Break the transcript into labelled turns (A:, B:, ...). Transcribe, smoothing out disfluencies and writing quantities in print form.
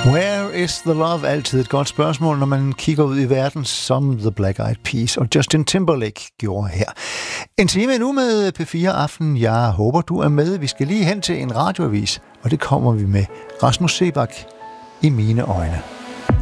A: Where is the love? Altid et godt spørgsmål, når man kigger ud i verden, som The Black Eyed Peas og Justin Timberlake gjorde her. En time nu med P4 Aften. Jeg håber, du er med. Vi skal lige hen til en radioavis, og det kommer vi med. Rasmus Seebach, I mine øjne.